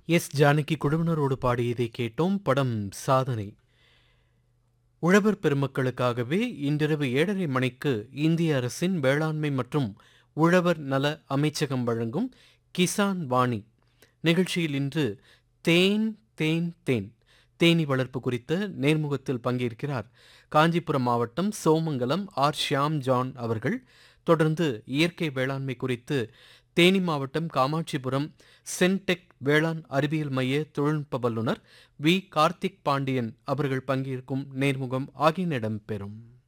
S. Janaki குழுவினரோடு பாடியதை கேட்டோம். படம் சாதனை. உழவர் பெருமக்களுக்காகவே இன்றிரவு 7:30 மணிக்கு இந்திய அரசின் வேளாண்மை மற்றும் உழவர் நல அமைச்சகம் வழங்கும் கிசான் வாணி நிகழ்ச்சியில் இன்று தேன் தேன் தேன் தேனீ வளர்ப்பு குறித்த நேர்முகத்தில் பங்கேற்கிறார் காஞ்சிபுரம் மாவட்டம் சோமங்கலம் ஆர். ஷியாம் ஜான் அவர்கள். தொடர்ந்து இயற்கை வேளாண்மை குறித்து தேனி மாவட்டம் காமாட்சிபுரம் சென்டெக் வேளாண் அறிவியல் மைய தொழில்நுட்ப வல்லுநர் வி. கார்த்திக் பாண்டியன் அவர்கள் பங்கேற்கும் நேர்முகம் ஆகியன இடம்பெறும்.